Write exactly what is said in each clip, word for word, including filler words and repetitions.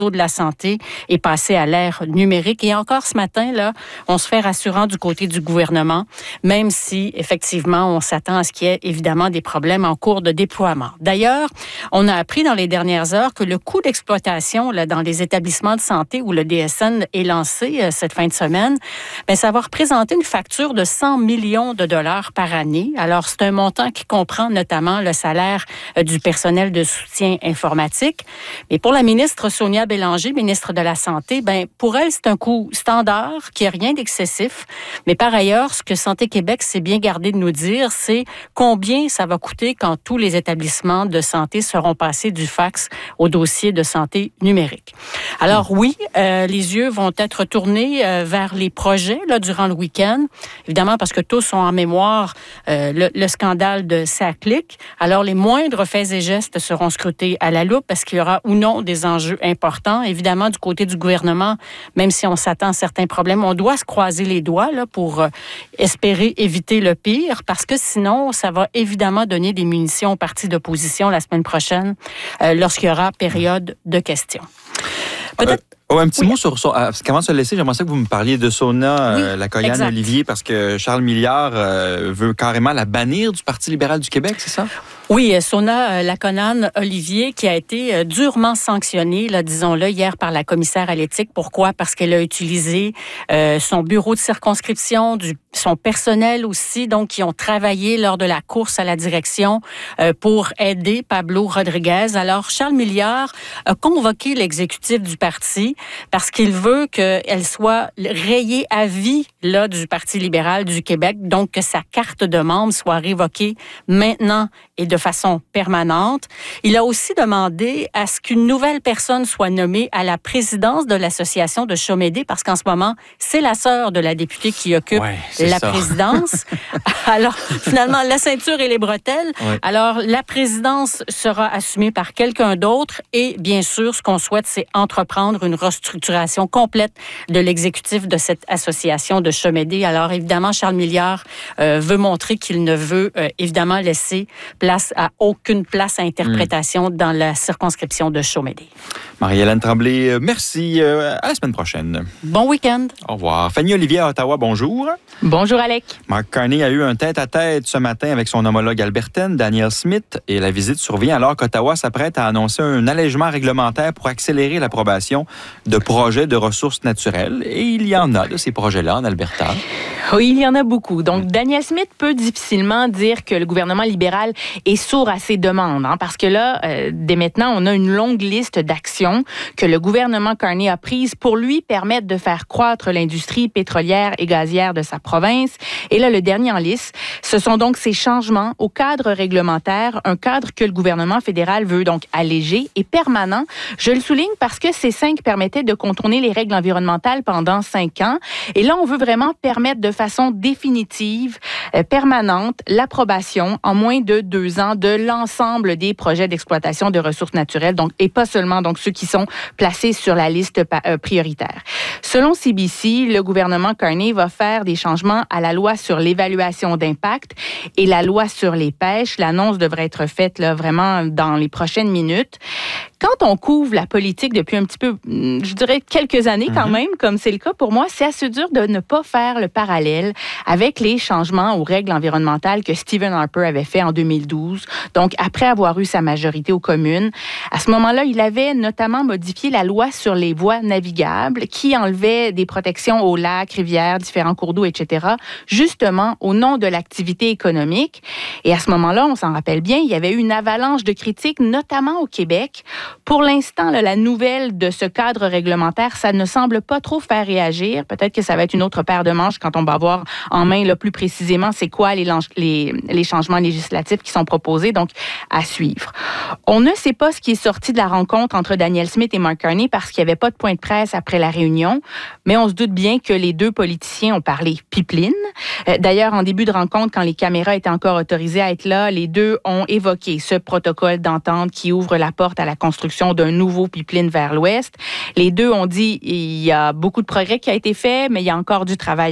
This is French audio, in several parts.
de la santé est passé à l'ère numérique. Et encore ce matin, là, on se fait rassurant du côté du gouvernement, même si, effectivement, on s'attend à ce qu'il y ait évidemment des problèmes en cours de déploiement. D'ailleurs, on a appris dans les dernières heures que le coût d'exploitation là, dans les établissements de santé où le D S N est lancé euh, cette fin de semaine, bien, ça va représenter une facture de cent millions de dollars par année. Alors, c'est un montant qui comprend notamment le salaire euh, du personnel de soutien informatique. Mais pour la ministre Sonia Bélanger, ministre de la Santé, ben pour elle, c'est un coût standard, qui n'a rien d'excessif. Mais par ailleurs, ce que Santé Québec s'est bien gardé de nous dire, c'est combien ça va coûter quand tous les établissements de santé seront passés du fax au dossier de santé numérique. Alors oui, euh, les yeux vont être tournés euh, vers les projets là, durant le week-end, évidemment parce que tous ont en mémoire euh, le, le scandale de SACLIC. Alors les moindres faits et gestes seront scrutés à la loupe parce qu'il y aura ou non des enjeux importants. Évidemment, du côté du gouvernement, même si on s'attend à certains problèmes, on doit se croiser les doigts là, pour euh, espérer éviter le pire, parce que sinon, ça va évidemment donner des munitions aux partis d'opposition la semaine prochaine, euh, lorsqu'il y aura période de questions. Peut-être... Oh, un petit oui. mot sur ça. Parce qu'avant de se laisser, j'aimerais ça que vous me parliez de Sona oui, euh, Lacoyane-Olivier, parce que Charles Milliard euh, veut carrément la bannir du Parti libéral du Québec, c'est ça? Oui, Sona Lacoyane-Olivier, qui a été durement sanctionnée, là, disons-le, hier par la commissaire à l'éthique. Pourquoi? Parce qu'elle a utilisé euh, son bureau de circonscription, du, son personnel aussi, donc qui ont travaillé lors de la course à la direction euh, pour aider Pablo Rodriguez. Alors, Charles Milliard a convoqué l'exécutif du parti parce qu'il veut qu'elle soit rayée à vie là, du Parti libéral du Québec, donc que sa carte de membre soit révoquée maintenant et de façon permanente. Il a aussi demandé à ce qu'une nouvelle personne soit nommée à la présidence de l'association de Chaumédé, parce qu'en ce moment, c'est la sœur de la députée qui occupe ouais, la ça. présidence. Alors, finalement, la ceinture et les bretelles. Ouais. Alors, la présidence sera assumée par quelqu'un d'autre et, bien sûr, ce qu'on souhaite, c'est entreprendre une restructuration complète de l'exécutif de cette association de Chaumédé. Alors, évidemment, Charles Milliard euh, veut montrer qu'il ne veut, euh, évidemment, laisser place à aucune place à interprétation mmh. dans la circonscription de Chaumédé. Marie-Hélène Tremblay, merci. À la semaine prochaine. Bon week-end. Au revoir. Fanny Olivier à Ottawa, bonjour. Bonjour, Alec. Mark Carney a eu un tête-à-tête ce matin avec son homologue albertaine, Danielle Smith, et la visite survient alors qu'Ottawa s'apprête à annoncer un allègement réglementaire pour accélérer l'approbation de projets de ressources naturelles. Et il y en a de ces projets-là en Alberta. Oui, il y en a beaucoup. Donc, Danielle Smith peut difficilement dire que le gouvernement libéral est sourd à ses demandes, hein, parce que là, euh, dès maintenant, on a une longue liste d'actions que le gouvernement Carney a prises pour lui permettre de faire croître l'industrie pétrolière et gazière de sa province. Et là, le dernier en liste, ce sont donc ces changements au cadre réglementaire, un cadre que le gouvernement fédéral veut donc alléger et permanent. Je le souligne parce que ces cinq permettaient de contourner les règles environnementales pendant cinq ans. Et là, on veut vraiment permettre de façon définitive, euh, permanente, l'approbation en moins de deux ans de l'ensemble des projets d'exploitation de ressources naturelles, donc, et pas seulement donc, ceux qui sont placés sur la liste pa- euh, prioritaire. Selon C B C, le gouvernement Carney va faire des changements à la loi sur l'évaluation d'impact et la loi sur les pêches. L'annonce devrait être faite là, vraiment dans les prochaines minutes. Quand on couvre la politique depuis un petit peu, je dirais quelques années quand même, comme c'est le cas pour moi, c'est assez dur de ne pas faire le parallèle avec les changements aux règles environnementales que Stephen Harper avait fait en deux mille douze. Donc, après avoir eu sa majorité aux communes, à ce moment-là, il avait notamment modifié la loi sur les voies navigables qui enlevait des protections aux lacs, rivières, différents cours d'eau, et cetera, justement au nom de l'activité économique. Et à ce moment-là, on s'en rappelle bien, il y avait eu une avalanche de critiques, notamment au Québec. Pour l'instant, là, la nouvelle de ce cadre réglementaire, ça ne semble pas trop faire réagir. Peut-être que ça va être une autre paire de manches quand on va voir en main là, plus précisément c'est quoi les, les, les changements législatifs qui sont proposés, donc à suivre. On ne sait pas ce qui est sorti de la rencontre entre Danielle Smith et Mark Carney parce qu'il n'y avait pas de point de presse après la réunion, mais on se doute bien que les deux politiciens ont parlé pipeline. Euh, d'ailleurs, en début de rencontre, quand les caméras étaient encore autorisées à être là, les deux ont évoqué ce protocole d'entente qui ouvre la porte à la construction d'un nouveau pipeline vers l'ouest. Les deux ont dit qu'il y a beaucoup de progrès qui a été fait, mais il y a encore du travail à faire.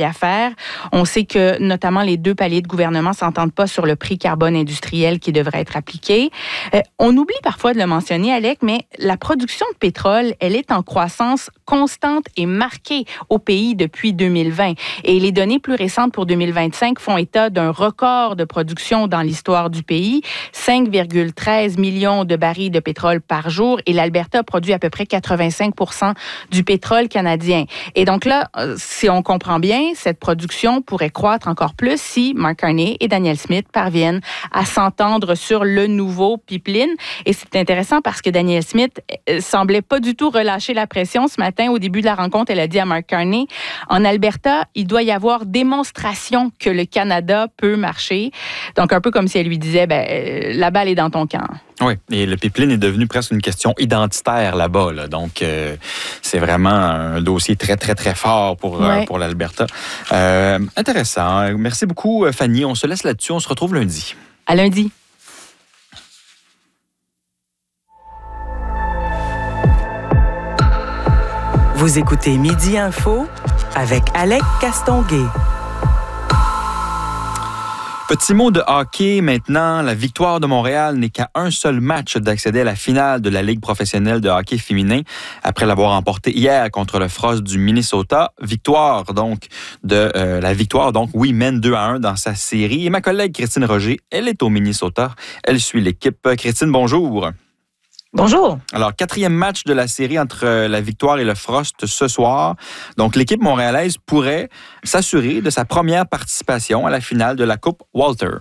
alimentaire. On sait que, notamment, les deux paliers de gouvernement s'entendent pas sur le prix carbone industriel qui devrait être appliqué. Euh, on oublie parfois de le mentionner, Alec, mais la production de pétrole, elle est en croissance constante et marquée au pays depuis deux mille vingt. Et les données plus récentes pour deux mille vingt-cinq font état d'un record de production dans l'histoire du pays, cinq virgule treize millions de barils de pétrole par jour, et l'Alberta produit à peu près quatre-vingt-cinq pour cent du pétrole canadien. Et donc là, si on comprend bien, cette production pourrait croître encore plus si Mark Carney et Danielle Smith parviennent à s'entendre sur le nouveau pipeline. Et c'est intéressant parce que Danielle Smith semblait pas du tout relâcher la pression ce matin. Au début de la rencontre, elle a dit à Mark Carney, en Alberta, il doit y avoir démonstration que le Canada peut marcher. Donc, un peu comme si elle lui disait, ben, la balle est dans ton camp. Oui, et le pipeline est devenu presque une question identitaire là-bas. Là. Donc, euh, c'est vraiment un dossier très, très, très fort pour, ouais. euh, pour l'Alberta. Euh, intéressant. Merci beaucoup, Fanny. On se laisse là-dessus. On se retrouve lundi. À lundi. Vous écoutez Midi Info avec Alec Castonguay. Petit mot de hockey maintenant. La victoire de Montréal n'est qu'à un seul match d'accéder à la finale de la Ligue professionnelle de hockey féminin après l'avoir emporté hier contre le Frost du Minnesota. Victoire donc de euh, la victoire donc oui mène deux à un dans sa série. Et ma collègue Christine Roger, elle est au Minnesota. Elle suit l'équipe. Christine, bonjour. Bonjour. Alors, quatrième match de la série entre la Victoire et le Frost ce soir. Donc, l'équipe montréalaise pourrait s'assurer de sa première participation à la finale de la Coupe Walter.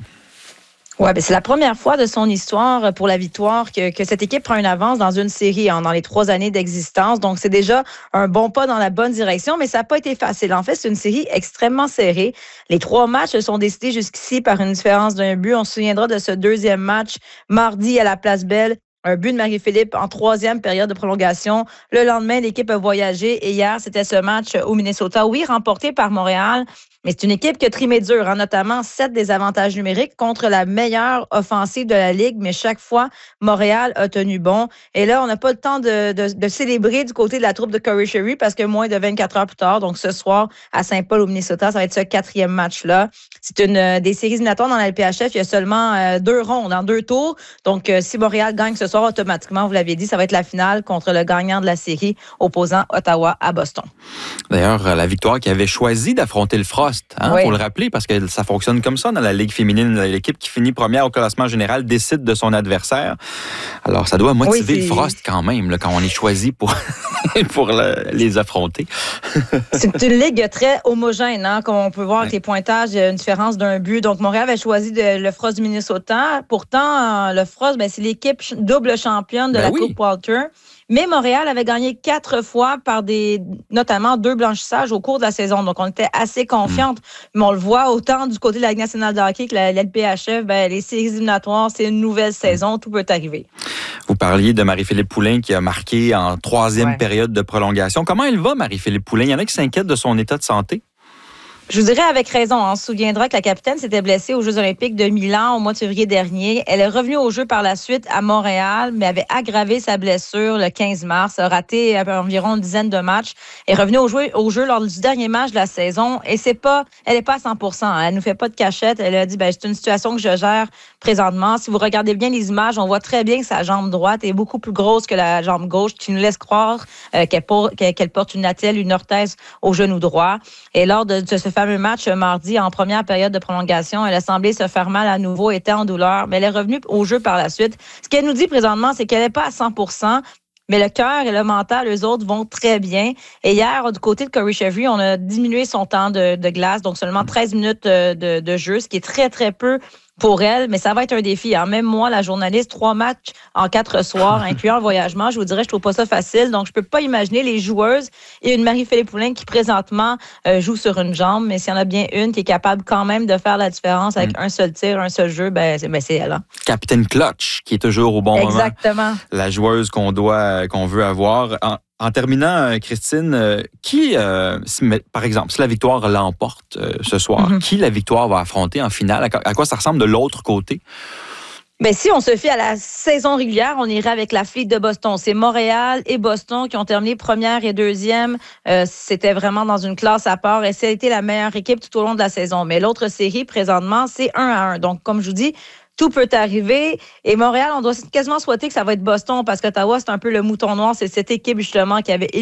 Oui, bien, c'est la première fois de son histoire pour la Victoire que, que cette équipe prend une avance dans une série hein, dans les trois années d'existence. Donc, c'est déjà un bon pas dans la bonne direction, mais ça n'a pas été facile. En fait, c'est une série extrêmement serrée. Les trois matchs se sont décidés jusqu'ici par une différence d'un but. On se souviendra de ce deuxième match mardi à la Place Belle. Un but de Marie-Philippe en troisième période de prolongation. Le lendemain, l'équipe a voyagé et hier, c'était ce match au Minnesota. Oui, remporté par Montréal, mais c'est une équipe qui a trimé dur, hein, notamment sept désavantages numériques contre la meilleure offensive de la Ligue, mais chaque fois, Montréal a tenu bon. Et là, on n'a pas le temps de, de, de célébrer du côté de la troupe de Corey Sherry parce que moins de vingt-quatre heures plus tard, donc ce soir, à Saint-Paul, au Minnesota, ça va être ce quatrième match-là. C'est une euh, des séries éliminatoires dans la L P H F. Il y a seulement euh, deux rondes, en deux tours. Donc, euh, si Montréal gagne ce soir, automatiquement, vous l'avez dit, ça va être la finale contre le gagnant de la série opposant Ottawa à Boston. D'ailleurs, la Victoire qui avait choisi d'affronter le Frost, hein, oui. Faut le rappeler, parce que ça fonctionne comme ça dans la Ligue féminine. L'équipe qui finit première au classement général décide de son adversaire. Alors, ça doit motiver oui, le Frost quand même, là, quand on est choisi pour, pour le, les affronter. C'est une ligue très homogène, hein, comme on peut voir avec ouais. les pointages, il y a une différence d'un but. Donc, Montréal avait choisi de, le Frost du Minnesota. Pourtant, le Frost, ben, c'est l'équipe double championne de ben la oui. Coupe Walter. Mais Montréal avait gagné quatre fois par des, notamment deux blanchissages au cours de la saison. Donc, on était assez confiante. Mmh. Mais on le voit autant du côté de la Ligue nationale de hockey que la L P H F, ben, les séries éliminatoires, c'est une nouvelle saison. Mmh. Tout peut arriver. Vous parliez de Marie-Philippe Poulin qui a marqué en troisième ouais. période de prolongation. Comment elle va, Marie-Philippe Poulin? Il y en a qui s'inquiètent de son état de santé. Je vous dirais avec raison. On se souviendra que la capitaine s'était blessée aux Jeux olympiques de Milan au mois de février dernier. Elle est revenue aux Jeux par la suite à Montréal, mais avait aggravé sa blessure le quinze mars, a raté environ une dizaine de matchs. Elle est revenue aux Jeux, aux Jeux lors du dernier match de la saison et c'est pas, elle est pas à cent pour cent. Elle nous fait pas de cachette. Elle a dit, ben, c'est une situation que je gère présentement. Si vous regardez bien les images, on voit très bien que sa jambe droite est beaucoup plus grosse que la jambe gauche, qui nous laisse croire euh, qu'elle, pour, qu'elle porte une attelle, une orthèse au genou droit. Et lors de, de ce fameux match mardi en première période de prolongation, elle a semblé se faire mal à nouveau, était en douleur, mais elle est revenue au jeu par la suite. Ce qu'elle nous dit présentement, c'est qu'elle n'est pas à cent pour cent, mais le cœur et le mental, eux autres, vont très bien. Et hier, du côté de Corey Sherry, on a diminué son temps de, de glace, donc seulement treize minutes de, de jeu, ce qui est très, très peu pour elle, mais ça va être un défi. Hein. Même moi, la journaliste, trois matchs en quatre soirs, incluant le voyagement, je vous dirais, je trouve pas ça facile. Donc, je peux pas imaginer les joueuses et une Marie-Philippe Poulin qui, présentement, euh, joue sur une jambe, mais s'il y en a bien une qui est capable quand même de faire la différence avec mmh. un seul tir, un seul jeu, ben c'est, ben, c'est elle. Hein. Capitaine Clutch, qui est toujours au bon moment. Exactement. La joueuse qu'on doit, qu'on veut avoir. En... En terminant, Christine, qui, euh, si, par exemple, si la Victoire l'emporte euh, ce soir, mm-hmm. qui la Victoire va affronter en finale? À quoi ça ressemble de l'autre côté? Ben, si on se fie à la saison régulière, on irait avec la Fleet de Boston. C'est Montréal et Boston qui ont terminé première et deuxième. Euh, c'était vraiment dans une classe à part et ça a été la meilleure équipe tout au long de la saison. Mais l'autre série, présentement, c'est un à un. Donc, comme je vous dis, tout peut arriver. Et Montréal, on doit quasiment souhaiter que ça va être Boston parce qu'Ottawa, c'est un peu le mouton noir. C'est cette équipe, justement, qui avait